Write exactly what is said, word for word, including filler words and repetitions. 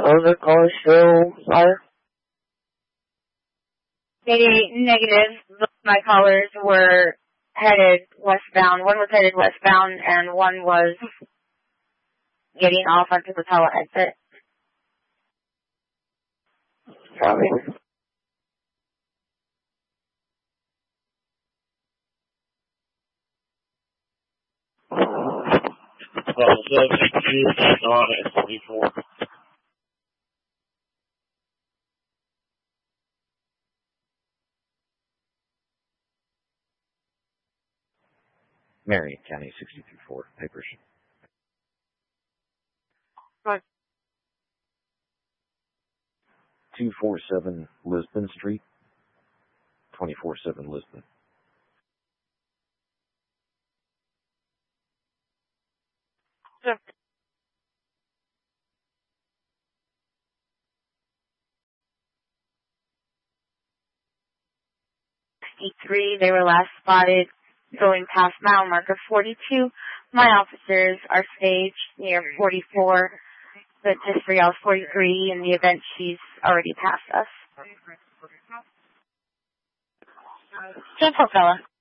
Other cars still fire? Mayday negative. Both my callers were headed westbound. One was headed westbound and one was getting off onto the Pella exit. Copy. Level seven, on at forty-four. Marion County, sixty-three four, papers. Right. two forty-seven Lisbon Street, twenty-four seven Lisbon. Sure. sixty-three, they were last spotted going past mile marker forty-two. My officers are staged near forty-four, but just for y'all forty-three in the event she's already passed us. ten four, fella.